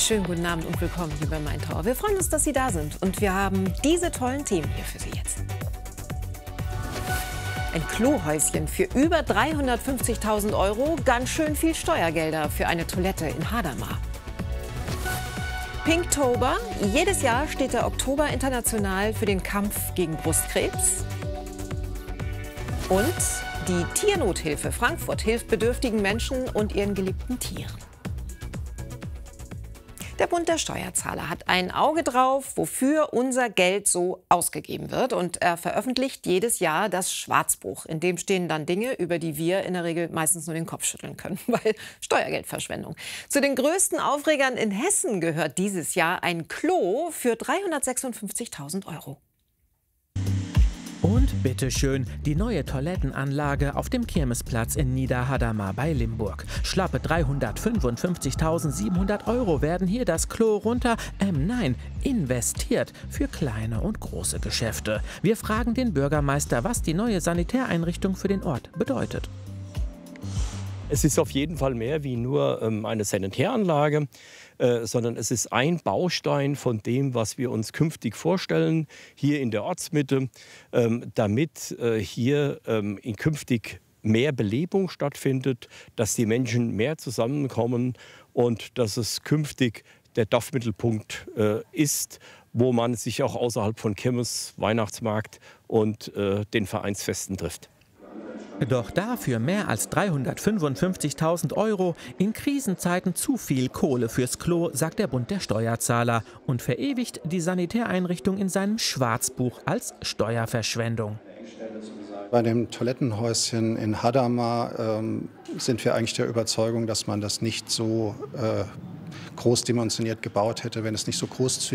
Schönen guten Abend und willkommen hier bei Mein Tower. Wir freuen uns, dass Sie da sind und wir haben diese tollen Themen hier für Sie jetzt. Ein Klohäuschen für über 350.000 €, ganz schön viel Steuergelder für eine Toilette in Hadamar. Pinktober, jedes Jahr steht der Oktober international für den Kampf gegen Brustkrebs. Und die Tiernothilfe Frankfurt hilft bedürftigen Menschen und ihren geliebten Tieren. Der Bund der Steuerzahler hat ein Auge drauf, wofür unser Geld so ausgegeben wird. Und er veröffentlicht jedes Jahr das Schwarzbuch. In dem stehen dann Dinge, über die wir in der Regel meistens nur den Kopf schütteln können, weil Steuergeldverschwendung. Zu den größten Aufregern in Hessen gehört dieses Jahr ein Klo für 356.000 €. Und bitteschön, die neue Toilettenanlage auf dem Kirmesplatz in Niederhadamar bei Limburg. Schlappe 355.700 € werden hier das Klo runter, investiert für kleine und große Geschäfte. Wir fragen den Bürgermeister, was die neue Sanitäreinrichtung für den Ort bedeutet. Es ist auf jeden Fall mehr wie nur eine Sanitäranlage, sondern es ist ein Baustein von dem, was wir uns künftig vorstellen, hier in der Ortsmitte, damit hier künftig mehr Belebung stattfindet, dass die Menschen mehr zusammenkommen und dass es künftig der Dorfmittelpunkt ist, wo man sich auch außerhalb von Kirmes, Weihnachtsmarkt und den Vereinsfesten trifft. Doch dafür mehr als 355.000 €, in Krisenzeiten zu viel Kohle fürs Klo, sagt der Bund der Steuerzahler und verewigt die Sanitäreinrichtung in seinem Schwarzbuch als Steuerverschwendung. Bei dem Toilettenhäuschen in Hadamar sind wir eigentlich der Überzeugung, dass man das nicht so großdimensioniert gebaut hätte, wenn es nicht so großzügig